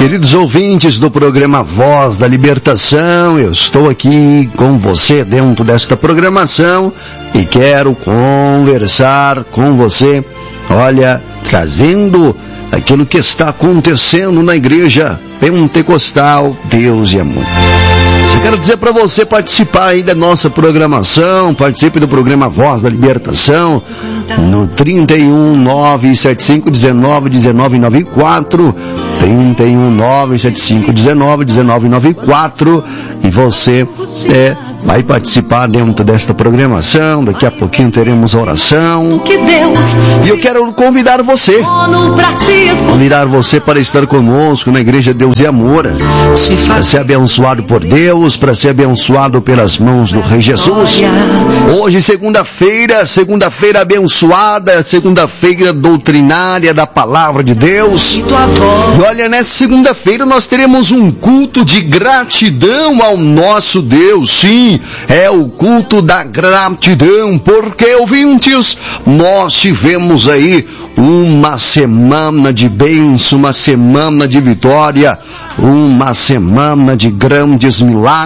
Queridos ouvintes do programa Voz da Libertação, eu estou aqui com você dentro desta programação e quero conversar com você, olha, trazendo aquilo que está acontecendo na igreja pentecostal Deus e Amor. Eu quero dizer para você participar aí da nossa programação, participe do programa Voz da Libertação, no 31975191994, 31975191994, e você vai participar dentro desta programação. Daqui a pouquinho teremos oração. E eu quero convidar você para estar conosco na Igreja Deus e Amor, para ser abençoado por Deus, para ser abençoado pelas mãos do Rei Jesus. Hoje, segunda-feira abençoada, segunda-feira doutrinária da Palavra de Deus. E olha, nessa segunda-feira nós teremos um culto de gratidão ao nosso Deus. Sim, é o culto da gratidão, porque, ouvintes, nós tivemos aí uma semana de bênção, uma semana de vitória, uma semana de grandes milagres.